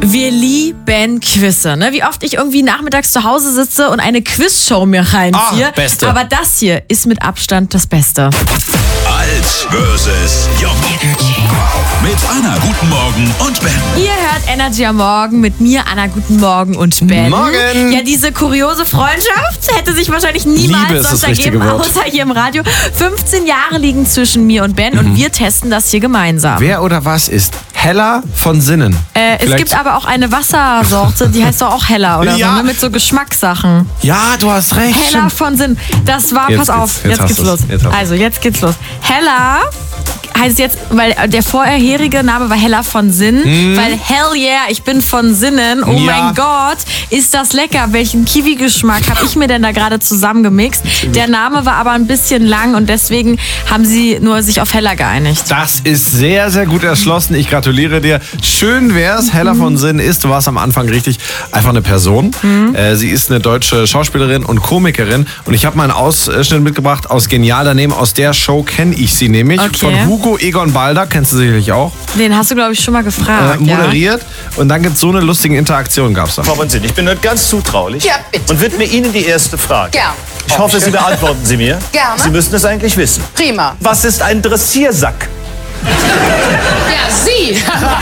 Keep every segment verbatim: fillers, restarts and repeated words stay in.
Wir lieben Quizze, ne? Wie oft ich irgendwie nachmittags zu Hause sitze und eine Quizshow mir reinziehe. Ah, beste. Aber das hier ist mit Abstand das Beste. Alt versus Jung. Mit Anna, guten Morgen und Ben. Ihr hört Energy am Morgen mit mir, Anna, guten Morgen und Ben. Morgen. Ja, diese kuriose Freundschaft hätte sich wahrscheinlich niemals Liebe ist sonst das richtige ergeben, Wort. außer hier im Radio. fünfzehn Jahre liegen zwischen mir und Ben und wir testen das hier gemeinsam. Wer oder was ist Hella von Sinnen? Äh, es Vielleicht- gibt aber auch eine Wassersorte, die heißt doch auch Heller oder Ja. so, ne? Mit so Geschmackssachen. Ja, du hast recht. Heller stimmt. von Sinn. Das war, Jetzt pass geht's- auf, jetzt jetzt, hast geht's du's. los. Jetzt hast du's. Also, jetzt geht's los. Heller heißt jetzt, weil der vorherige Name war Heller von Sinn, weil hell yeah, ich bin von Sinnen. Oh Mhm. Ja. mein Gott, ist das lecker. Welchen Kiwi-Geschmack habe ich mir denn da gerade zusammengemixt? Der Name war aber ein bisschen lang und deswegen haben sie nur sich auf Heller geeinigt. Das ist sehr, sehr gut erschlossen. Ich gratuliere dir. Schön wär's. Hella von Sinn ist, du warst am Anfang richtig, einfach eine Person. Äh, sie ist eine deutsche Schauspielerin und Komikerin. Und ich habe mal einen Ausschnitt mitgebracht aus Genial daneben. Aus der Show kenne ich sie nämlich. Okay. Von Hugo Egon Balder, kennst du sicherlich auch. Den hast du, glaube ich, schon mal Äh, gefragt. moderiert. Und dann gibt's so eine lustige Interaktion, gab's da. Frau von Sinn, ich bin heute ganz zutraulich Ja, bitte. und widme Ihnen die erste Frage. Gern. Ich hoffe, Sie beantworten sie mir. Gerne. Sie müssen es eigentlich wissen. Prima. Was ist ein Dressiersack? Ja, Sie.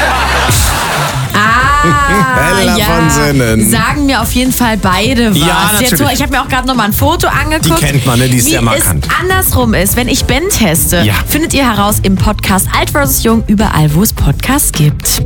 Ah, Heller ja. von Sinnen. Sagen mir auf jeden Fall beide was. Ja, Jetzt, natürlich. so, ich habe mir auch gerade noch mal ein Foto angeguckt. Die kennt man, ne? Die ist Wie sehr markant. es andersrum ist, wenn ich Ben teste, Ja. findet ihr heraus im Podcast Alt versus Jung, überall, wo es Podcasts gibt.